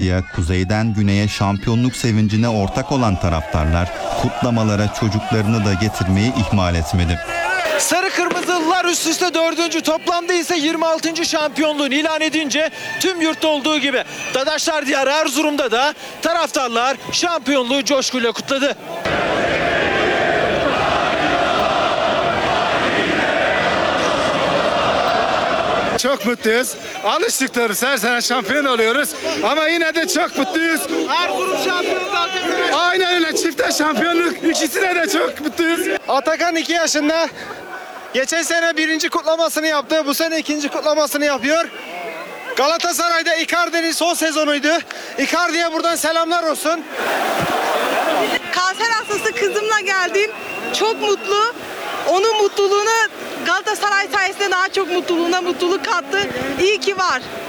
Antalya, kuzeyden güneye şampiyonluk sevincine ortak olan taraftarlar kutlamalara çocuklarını da getirmeyi ihmal etmedi. Sarı Kırmızılılar üst üste 4. toplamda ise 26. şampiyonluğunu ilan edince tüm yurtta olduğu gibi Dadaşlar Diyarı Erzurum'da da taraftarlar şampiyonluğu coşkuyla kutladı. Çok mutluyuz. Alıştık doğrusu, her sene şampiyon oluyoruz. Ama yine de çok mutluyuz. Erzurum şampiyonu Galatasaray. Aynen öyle, çifte şampiyonluk. İkisine de çok mutluyuz. Atakan 2 yaşında. Geçen sene 1. kutlamasını yaptı. Bu sene 2. kutlamasını yapıyor. Galatasaray'da Icardi'nin son sezonuydu. Icardi'ye buradan selamlar olsun. Kanser hastası kızımla geldim. Çok mutlu. Onun mutluluğunu Galatasaray sayesinde daha çok mutluluk kattı. İyi ki var.